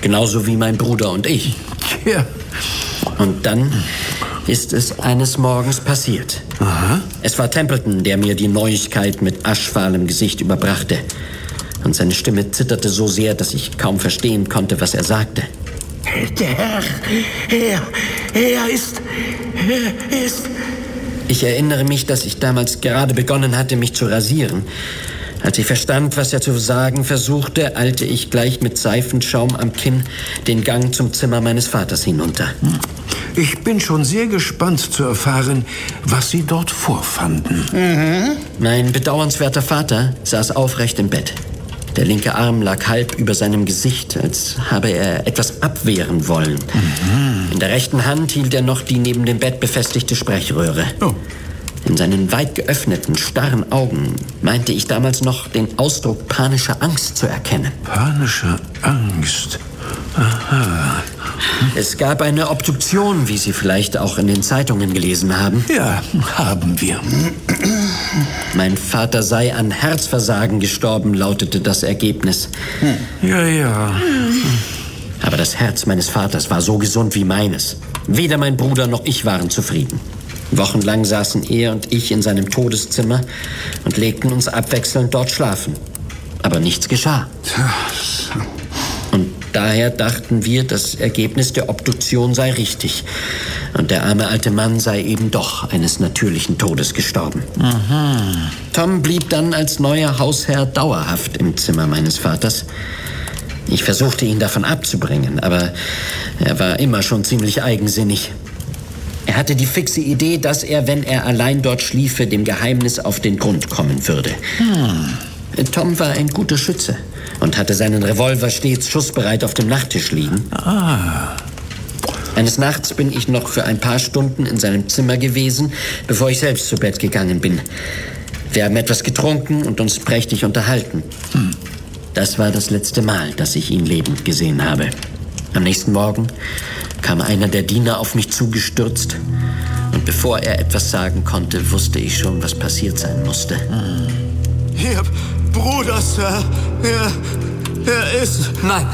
Genauso wie mein Bruder und ich. Ja. Und dann ist es eines Morgens passiert. Aha. Es war Templeton, der mir die Neuigkeit mit aschfahlem Gesicht überbrachte. Und seine Stimme zitterte so sehr, dass ich kaum verstehen konnte, was er sagte. Der Herr, er ist... Ich erinnere mich, dass ich damals gerade begonnen hatte, mich zu rasieren. Als ich verstand, was er zu sagen versuchte, eilte ich gleich mit Seifenschaum am Kinn den Gang zum Zimmer meines Vaters hinunter. Ich bin schon sehr gespannt zu erfahren, was Sie dort vorfanden. Mein bedauernswerter Vater saß aufrecht im Bett. Der linke Arm lag halb über seinem Gesicht, als habe er etwas abwehren wollen. In der rechten Hand hielt er noch die neben dem Bett befestigte Sprechröhre. Oh. In seinen weit geöffneten, starren Augen meinte ich damals noch den Ausdruck panischer Angst zu erkennen. Panische Angst. Aha. Es gab eine Obduktion, wie Sie vielleicht auch in den Zeitungen gelesen haben. Ja, haben wir. Mein Vater sei an Herzversagen gestorben, lautete das Ergebnis. Ja. Aber das Herz meines Vaters war so gesund wie meines. Weder mein Bruder noch ich waren zufrieden. Wochenlang saßen er und ich in seinem Todeszimmer und legten uns abwechselnd dort schlafen. Aber nichts geschah. Und daher dachten wir, das Ergebnis der Obduktion sei richtig. Und der arme alte Mann sei eben doch eines natürlichen Todes gestorben. Tom blieb dann als neuer Hausherr dauerhaft im Zimmer meines Vaters. Ich versuchte, ihn davon abzubringen, aber er war immer schon ziemlich eigensinnig. Er hatte die fixe Idee, dass er, wenn er allein dort schliefe, dem Geheimnis auf den Grund kommen würde. Tom war ein guter Schütze und hatte seinen Revolver stets schussbereit auf dem Nachttisch liegen. Eines Nachts bin ich noch für ein paar Stunden in seinem Zimmer gewesen, bevor ich selbst zu Bett gegangen bin. Wir haben etwas getrunken und uns prächtig unterhalten. Das war das letzte Mal, dass ich ihn lebend gesehen habe. Am nächsten Morgen kam einer der Diener auf mich zugestürzt. Und bevor er etwas sagen konnte, wusste ich schon, was passiert sein musste. Ihr Bruder, Sir, er ist... Nein!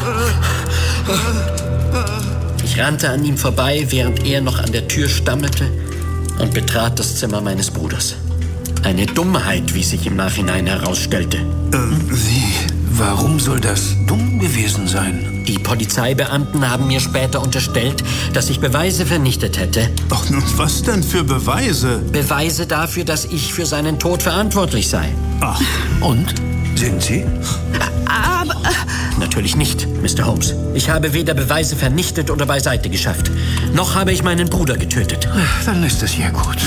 Ich rannte an ihm vorbei, während er noch an der Tür stammelte und betrat das Zimmer meines Bruders. Eine Dummheit, wie sich im Nachhinein herausstellte. Warum soll das dumm gewesen sein? Die Polizeibeamten haben mir später unterstellt, dass ich Beweise vernichtet hätte. Ach nun, was denn für Beweise? Beweise dafür, dass ich für seinen Tod verantwortlich sei. Ach, Und? Sind Sie? Aber... Natürlich nicht, Mr. Holmes. Ich habe weder Beweise vernichtet oder beiseite geschafft. Noch habe ich meinen Bruder getötet. Dann ist es ja gut.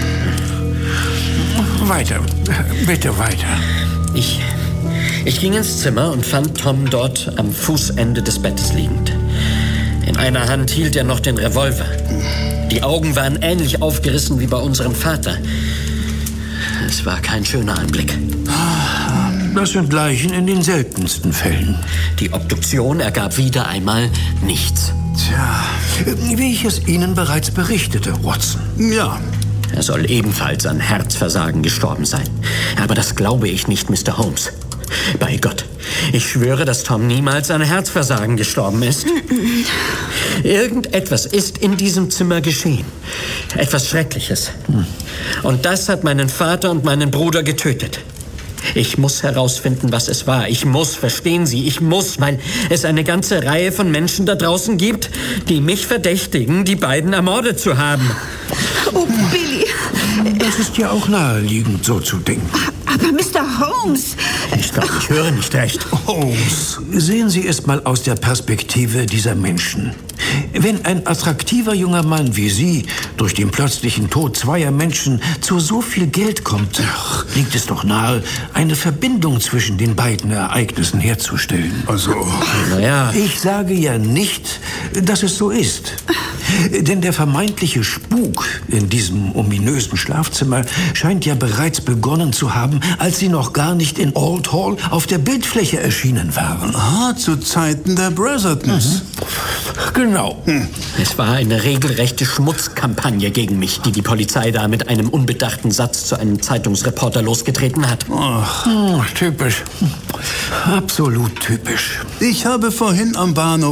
Weiter. Bitte weiter. Ich ging ins Zimmer und fand Tom dort am Fußende des Bettes liegend. In einer Hand hielt er noch den Revolver. Die Augen waren ähnlich aufgerissen wie bei unserem Vater. Es war kein schöner Anblick. Das sind Leichen in den seltensten Fällen. Die Obduktion ergab wieder einmal nichts. Tja, wie ich es Ihnen bereits berichtete, Watson. ja. Er soll ebenfalls an Herzversagen gestorben sein. Aber das glaube ich nicht, Mr. Holmes. Bei Gott, ich schwöre, dass Tom niemals an Herzversagen gestorben ist. Irgendetwas ist in diesem Zimmer geschehen. Etwas Schreckliches. Und das hat meinen Vater und meinen Bruder getötet. Ich muss herausfinden, was es war. Ich muss, verstehen Sie, ich muss, weil es eine ganze Reihe von Menschen da draußen gibt, die mich verdächtigen, die beiden ermordet zu haben. Oh, Billy. Das ist ja auch naheliegend, so zu denken. Aber Mr. Holmes... Ich glaube, ich höre nicht recht. Holmes, sehen Sie es mal aus der Perspektive dieser Menschen. Wenn ein attraktiver junger Mann wie Sie durch den plötzlichen Tod zweier Menschen zu so viel Geld kommt, liegt es doch nahe, eine Verbindung zwischen den beiden Ereignissen herzustellen. Also, Naja, Ich sage ja nicht, dass es so ist. Denn der vermeintliche Spuk in diesem ominösen Schlafzimmer scheint ja bereits begonnen zu haben, als Sie noch gar nicht in Old Hall auf der Bildfläche erschienen waren. zu Zeiten der Brethertons. Genau. es war eine regelrechte Schmutzkampagne gegen mich, die Polizei da mit einem unbedachten Satz zu einem Zeitungsreporter losgetreten hat. Typisch. Absolut typisch. Ich habe vorhin am Bahnhof